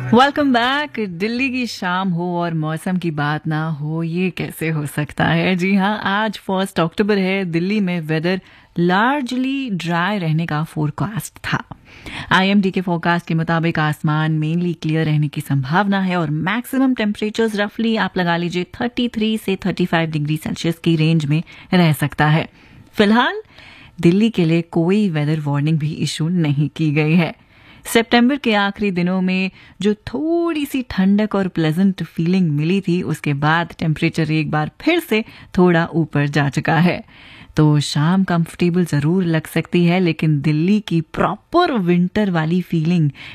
Welcome back. Delhi की शाम हो और मौसम की बात ना हो, ये कैसे हो सकता है। जी हाँ, आज 1 अक्टूबर है। दिल्ली में वेदर लार्जली ड्राई रहने का फोरकास्ट था। आईएमडी के फोरकास्ट के मुताबिक आसमान मेनली क्लियर रहने की संभावना है और मैक्सिमम टेम्परेचर्स रफली आप लगा लीजिए 33 से 35 डिग्री सेल्सियस की रेंज में रह सकता है। फिलहाल दिल्ली के लिए कोई वेदर वार्निंग भी इशू नहीं की गई है। सितंबर के आखिरी दिनों में जो थोड़ी सी ठंडक और प्लेजेंट फीलिंग मिली थी, उसके बाद टेम्परेचर एक बार फिर से थोड़ा ऊपर जा चुका है। तो शाम कंफर्टेबल जरूर लग सकती है, लेकिन दिल्ली की प्रॉपर विंटर वाली फीलिंग